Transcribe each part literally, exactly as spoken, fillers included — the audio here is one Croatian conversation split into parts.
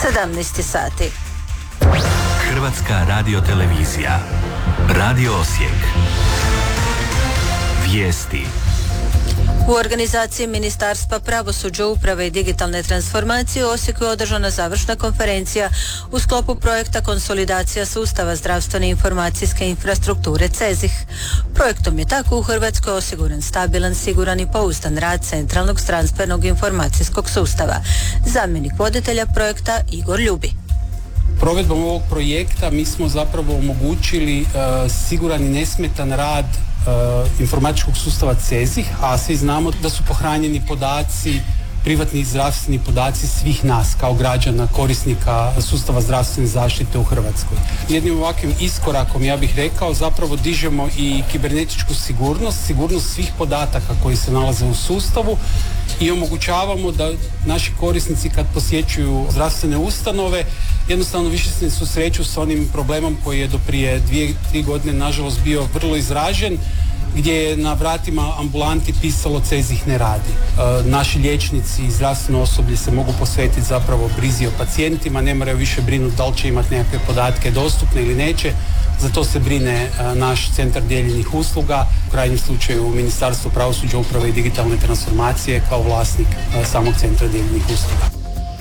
sedamnaest sati. Hrvatska radiotelevizija. Radio Osijek. Vijesti. U organizaciji Ministarstva pravosuđa, uprave i digitalne transformacije u Osijeku je održana završna konferencija u sklopu projekta Konsolidacija sustava zdravstvene informacijske infrastrukture CEZIH. Projektom je tako u Hrvatskoj osiguran stabilan, siguran i pouzdan rad centralnog transfernog informacijskog sustava. Zamjenik voditelja projekta Igor Ljubi. Provedbom ovog projekta mi smo zapravo omogućili uh, siguran i nesmetan rad uh, informatičkog sustava CEZIH, a svi znamo da su pohranjeni podaci, privatni i zdravstveni podaci svih nas kao građana, korisnika sustava zdravstvene zaštite u Hrvatskoj. Jednim ovakvim iskorakom, ja bih rekao, zapravo dižemo i kibernetičku sigurnost, sigurnost svih podataka koji se nalaze u sustavu i omogućavamo da naši korisnici kad posjećuju zdravstvene ustanove jednostavno više se susreću s onim problemom koji je do prije dvije, tri godine nažalost bio vrlo izražen, gdje je na vratima ambulanti pisalo CEZIH ne radi. E, naši liječnici i zdravstveno osoblje se mogu posvetiti zapravo brizi o pacijentima, ne moraju više brinuti da li će imati nekakve podatke dostupne ili neće. Za to se brine e, naš centar dijeljenih usluga, u krajnjem slučaju Ministarstvo pravosuđa, uprave i digitalne transformacije kao vlasnik e, samog centra dijeljenih usluga.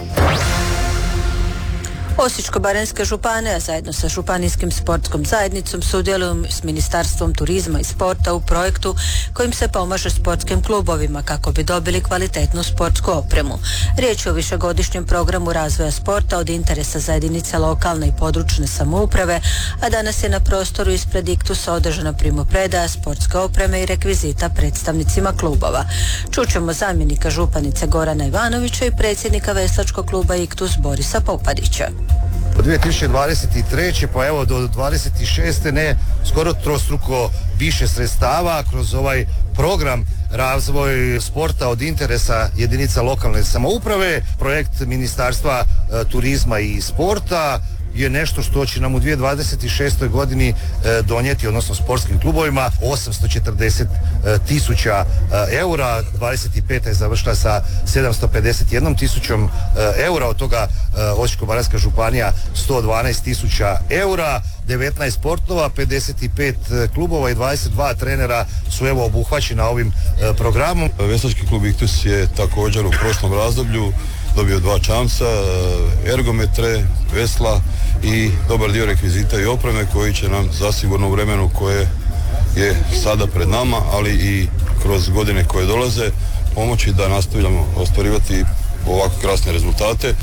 Osječko-baranjska županija zajedno sa županijskim sportskom zajednicom sudjeluju s Ministarstvom turizma i sporta u projektu kojim se pomaže sportskim klubovima kako bi dobili kvalitetnu sportsku opremu. Riječ je o višegodišnjem programu razvoja sporta od interesa za jedinice lokalne i područne samouprave, a danas je na prostoru ispred Iktusa održana primopredaja sportske opreme i rekvizita predstavnicima klubova. Čućemo zamjenika županice Gorana Ivanovića i predsjednika veslačkog kluba Iktus Borisa Popadića. Od dvije tisuće dvadeset treće pa evo do dvadeset šeste ne skoro trostruko više sredstava kroz ovaj program razvoj sporta od interesa jedinica lokalne samouprave. Projekt Ministarstva e, turizma i sporta je nešto što će nam u dvije tisuće dvadeset šestoj godini e, donijeti, odnosno sportskim klubovima, osamsto četrdeset tisuća e, eura. dvadeset peta je završila sa sedamsto pedeset jednom tisućom e, eura, od toga e, Osječko-baranjska županija sto dvanaest tisuća eura. devetnaest sportova, pedeset pet klubova i dvadeset dva trenera su evo obuhvaćena ovim e, programom. Veslački klub Iktus je također u prošlom razdoblju dobio dva čamca, ergometre, vesla i dobar dio rekvizita i opreme koji će nam zasigurno u vremenu koje je sada pred nama, ali i kroz godine koje dolaze pomoći da nastavljamo ostvarivati ovako krasne rezultate.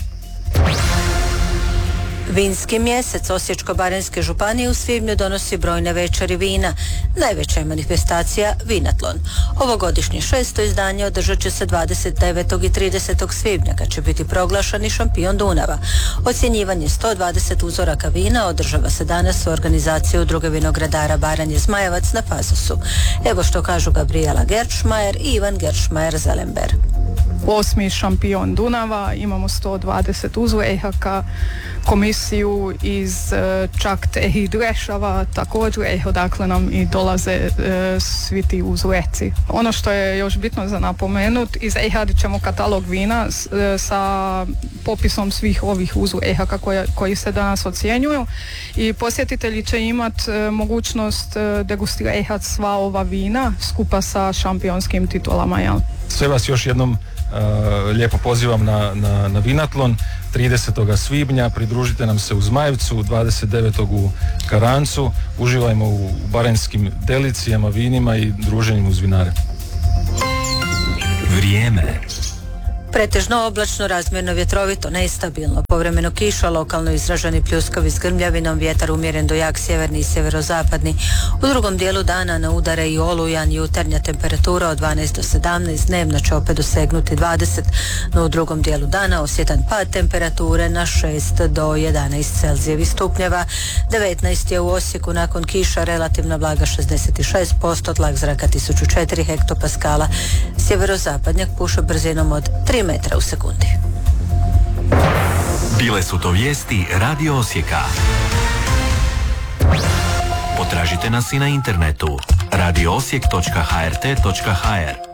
Vinski mjesec Osječko-baranjske županije u svibnju donosi brojne večeri vina. Najveća je manifestacija Vinatlon. Ovogodišnje šesto izdanje održat će se dvadeset devetog i tridesetog svibnja, kad će biti proglašeni šampion Dunava. Ocjenjivanje sto dvadeset uzoraka vina održava se danas u organizaciji Udruge vinogradara Baranje Zmajevac na Fazosu. Evo što kažu Gabriela Gerčmajer i Ivan Gerčmajer Zelember. Osmi šampion Dunava, imamo sto dvadeset uzoraka, komisiju iz čak Tehid Rešava, također odakle nam i dolaze e, svi ti uzorci. Ono što je još bitno za napomenut, izradit ćemo katalog vina s, e, sa popisom svih ovih uzoraka koje, koji se danas ocjenjuju i posjetitelji će imati e, mogućnost e, degustirati sva ova vina skupa sa šampionskim titulama. Ja. Sve vas još jednom Uh, lijepo pozivam na, na, na Vinatlon tridesetog svibnja, pridružite nam se u Zmajevcu, dvadeset devetog u Karancu, uživajmo u baranjskim delicijama, vinima i druženjem uz vinare. Vrijeme. Pretežno oblačno, razmjerno vjetrovito, nestabilno, povremeno kiša, lokalno izraženi pljuskovi s grmljavinom, vjetar umjeren do jak sjeverni i sjeverozapadni. U drugom dijelu dana na udare i olujan, jutarnja temperatura od dvanaest do sedamnaest, dnevno će opet dosegnuti dvadeset, no u drugom dijelu dana osjetan pad temperature na šest do jedanaest Celzijevih stupnjeva. devetnaest je u Osijeku nakon kiša, relativna vlaga šezdeset šest posto, tlak zraka tisuću četiri hektopaskala, sjeverozapadnjak puše brzinom od tri metra u sekundi. Bile su to vijesti Radio Osijeka. Potražite nas i na internetu radio osijek točka h r t točka h r.